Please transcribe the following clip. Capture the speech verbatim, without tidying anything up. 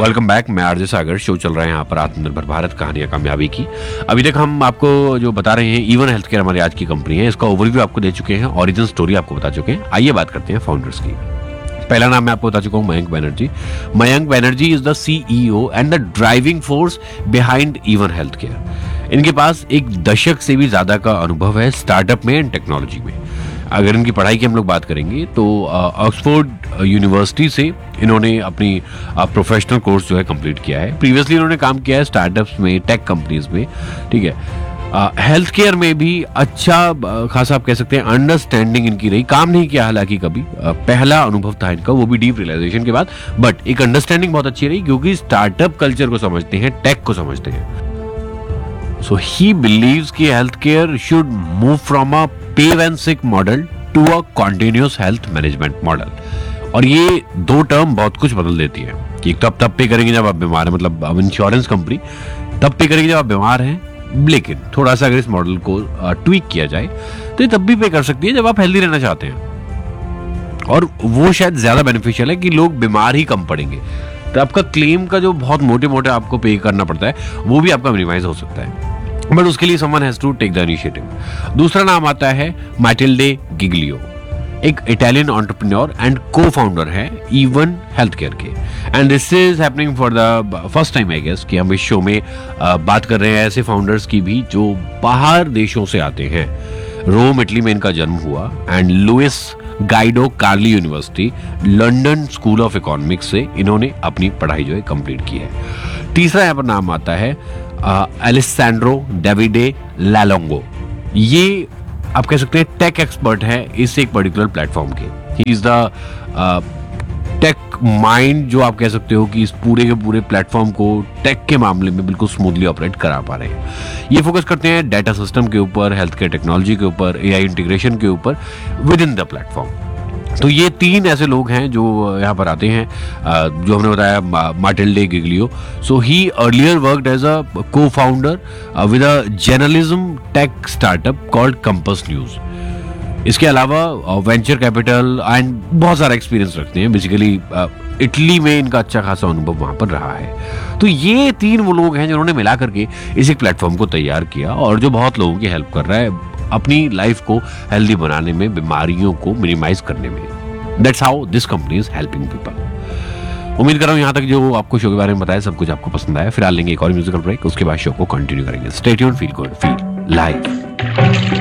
Welcome back. मैं RJ सागर। Show चल रहा है यहाँ पर आत्मनिर्भर भारत कहानियां कामयाबी की। अभी तक हम आपको जो बता रहे हैं इवन हेल्थ केयर हमारी आज की कंपनी है, इसका ओवरव्यू आपको दे चुके हैं, ओरिजिन स्टोरी आपको बता चुके हैं। आइए बात करते हैं फाउंडर्स की। पहला नाम मैं आपको बता चुका हूँ, Mayank Banerjee. Mayank Banerjee is the CEO and the driving force behind even health care. इनके पास एक दशक से भी ज्यादा का अनुभव है स्टार्टअप में एंड टेक्नोलॉजी में। अगर इनकी पढ़ाई की हम लोग बात करेंगे तो ऑक्सफोर्ड यूनिवर्सिटी से इन्होंने अपनी प्रोफेशनल कोर्स जो है कंप्लीट किया है। प्रीवियसली इन्होंने काम किया है स्टार्टअप्स में, टेक कंपनीज में, ठीक है। हेल्थ uh, केयर में भी अच्छा खासा आप कह सकते हैं अंडरस्टैंडिंग इनकी रही। काम नहीं किया हालांकि कभी, uh, पहला अनुभव था इनका, वो भी डीप रियलाइजेशन के बाद, बट एक अंडरस्टैंडिंग बहुत अच्छी रही क्योंकि स्टार्टअप कल्चर को समझते हैं, टेक को समझते हैं। सो ही बिलीव्स कि health care should move from a पे when sick model to a continuous health management model. और ये दो टर्म बहुत कुछ बदल देती है कि एक तो आप तब पे करेंगे जब आप बीमार हैं, मतलब अब इंश्योरेंस कंपनी तब पे करेंगे जब आप बीमार हैं, लेकिन थोड़ा सा अगर इस मॉडल को ट्वीक किया जाए तो ये तब भी पे कर सकती है जब आप हेल्दी रहना चाहते हैं। और वो शायद ज्यादा बेनिफिशियल है कि लोग बीमार ही कम पड़ेंगे, तो आपका क्लेम का जो बहुत मोटे मोटे आपको पे करना पड़ता है वो भी आपका मिनिमाइज हो सकता है, बट उसके लिए someone has to take the initiative. दूसरा नाम आता है मैटिल्डे गिग्लियो, एक इटालियन एंटरप्रेन्योर एंड को फाउंडर है इवन हेल्थ केयर के। And this is happening for the first time I guess कि हम इस शो में uh, बात कर रहे हैं ऐसे फाउंडर्स की भी जो बाहर देशों से आते हैं। रोम इटली में इनका जन्म हुआ and Louis Guido कार्ली university London school of economics से इन्होंने अपनी पढ़ाई जो है कंप्लीट की है। तीसरा यहाँ पर नाम आता है एलेसैंड्रो डेविडे लालोंगो। ये आप कह सकते हैं टेक एक्सपर्ट है इस एक पर्टिकुलर प्लेटफॉर्म के। He is the take mind, जो आप कह सकते हो कि इस पूरे के पूरे प्लेटफॉर्म को टेक के मामले में बिल्कुल स्मूथली ऑपरेट करा पा रहे हैं। ये फोकस करते हैं डाटा सिस्टम के ऊपर, हेल्थ केयर टेक्नोलॉजी के ऊपर, एआई इंटीग्रेशन के ऊपर विद इन द प्लेटफॉर्म। तो ये तीन ऐसे लोग हैं जो यहाँ पर आते हैं, जो हमने बताया मैटिल्डे Giglio. So he earlier worked as a को founder with a journalism tech startup called compass news. इसके अलावा वेंचर कैपिटल एंड बहुत सारा एक्सपीरियंस रखते हैं। बेसिकली इटली में इनका अच्छा खासा अनुभव वहां पर रहा है। तो ये तीन वो लोग हैं जिन्होंने मिला करके इस एक प्लेटफॉर्म को तैयार किया और जो बहुत लोगों की हेल्प कर रहा है अपनी लाइफ को हेल्दी बनाने में, बीमारियों को मिनिमाइज करने में। That's how this company is helping people. उम्मीद कर रहा हूँ यहाँ तक जो आपको शो के बारे में बताया सब कुछ आपको पसंद आया। फिलहाल लेंगे एक और म्यूजिकल ब्रेक, उसके बाद शो को कंटिन्यू करेंगे। Stay tuned, feel good, feel live.